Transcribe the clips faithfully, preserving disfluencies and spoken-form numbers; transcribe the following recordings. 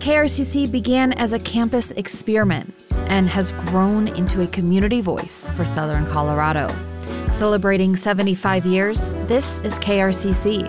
K R C C began as a campus experiment and has grown into a community voice for Southern Colorado. Celebrating seventy-five years, this is K R C C.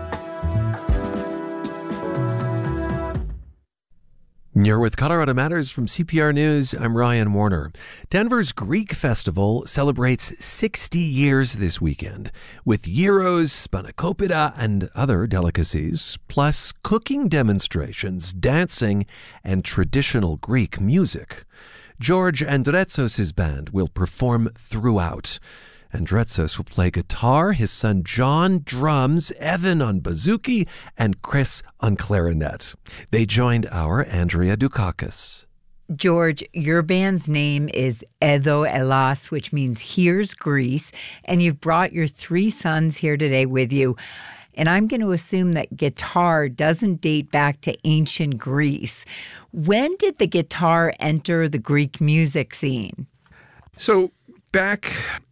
You're with Colorado Matters from C P R News. I'm Ryan Warner. Denver's Greek Festival celebrates sixty years this weekend with gyros, spanakopita, and other delicacies, plus cooking demonstrations, dancing, and traditional Greek music. George Andretsos' band will perform throughout. Andretsos will play guitar, his son John drums, Evan on bouzouki, and Chris on clarinet. They joined our Andrea Dukakis. George, your band's name is Edo Elas, which means here's Greece, and you've brought your three sons here today with you. And I'm going to assume that guitar doesn't date back to ancient Greece. When did the guitar enter the Greek music scene? So back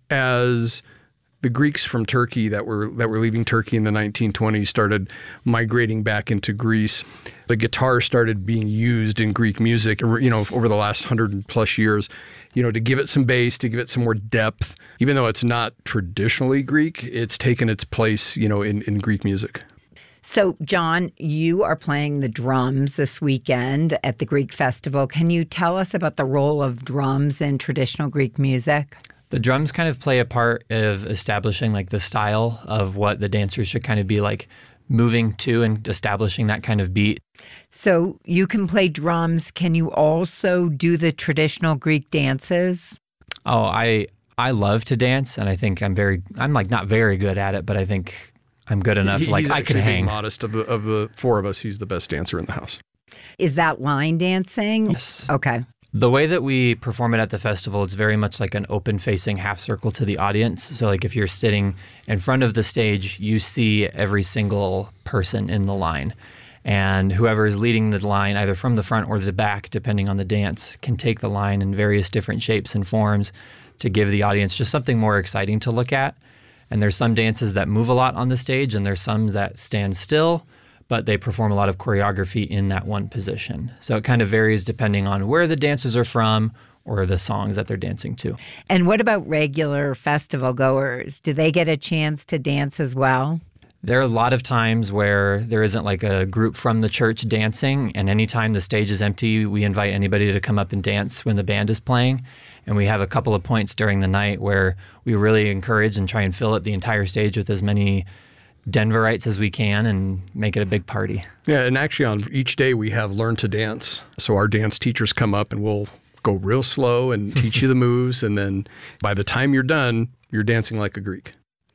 as the Greeks from Turkey that were that were leaving Turkey in the nineteen twenties started migrating back into Greece, the guitar started being used in Greek music, you know, over the last hundred plus years, you know, to give it some bass, to give it some more depth. Even though it's not traditionally Greek, it's taken its place, you know, in, in Greek music. So, John, you are playing the drums this weekend at the Greek Festival. Can you tell us about the role of drums in traditional Greek music? The drums kind of play a part of establishing like the style of what the dancers should kind of be like moving to and establishing that kind of beat. So you can play drums. Can you also do the traditional Greek dances? Oh, I I love to dance, and I think I'm very I'm like not very good at it, but I think I'm good enough. He, like he's I can hang. Modest of the of the four of us, he's the best dancer in the house. Is that line dancing? Yes. Okay. The way that we perform it at the festival, it's very much like an open-facing half circle to the audience. So like if you're sitting in front of the stage, you see every single person in the line. And whoever is leading the line, either from the front or the back, depending on the dance, can take the line in various different shapes and forms to give the audience just something more exciting to look at. And there's some dances that move a lot on the stage, and there's some that stand still, but they perform a lot of choreography in that one position. So it kind of varies depending on where the dancers are from or the songs that they're dancing to. And what about regular festival goers? Do they get a chance to dance as well? There are a lot of times where there isn't like a group from the church dancing, and anytime the stage is empty, we invite anybody to come up and dance when the band is playing. And we have a couple of points during the night where we really encourage and try and fill up the entire stage with as many Denverites as we can and make it a big party. Yeah, and actually on each day we have Learn to Dance. So our dance teachers come up and we'll go real slow and teach you the moves. And then by the time you're done, you're dancing like a Greek.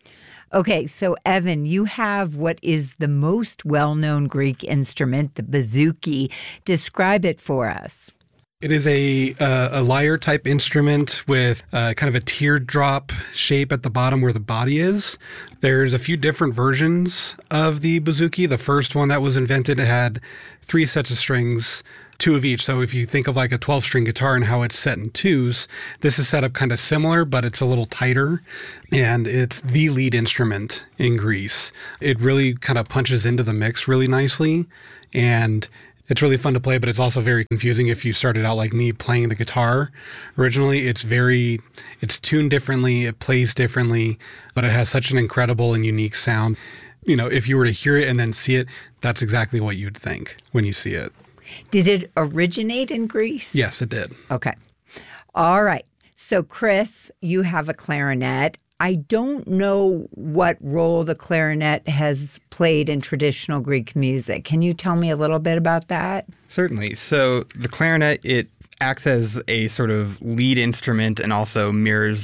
Okay, so Evan, you have what is the most well-known Greek instrument, the bouzouki. Describe it for us. It is a uh, a lyre-type instrument with uh, kind of a teardrop shape at the bottom where the body is. There's a few different versions of the bouzouki. The first one that was invented had three sets of strings, two of each. So if you think of like a twelve-string guitar and how it's set in twos, this is set up kind of similar, but it's a little tighter, and it's the lead instrument in Greece. It really kind of punches into the mix really nicely, and it's really fun to play, but it's also very confusing if you started out like me playing the guitar. Originally, it's very, it's tuned differently, it plays differently, but it has such an incredible and unique sound. You know, if you were to hear it and then see it, that's exactly what you'd think when you see it. Did it originate in Greece? Yes, it did. Okay. All right. So, Chris, you have a clarinet. I don't know what role the clarinet has played in traditional Greek music. Can you tell me a little bit about that? Certainly. So the clarinet, it acts as a sort of lead instrument and also mirrors